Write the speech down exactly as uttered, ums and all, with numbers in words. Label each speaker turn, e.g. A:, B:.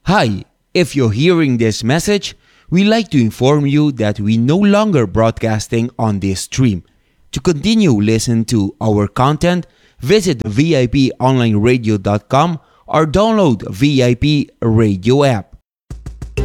A: Hi, if you're hearing this message, we like to inform you that we no longer broadcasting on this stream. To continue listen to our content, visit v i p online radio dot com or download V I P radio app.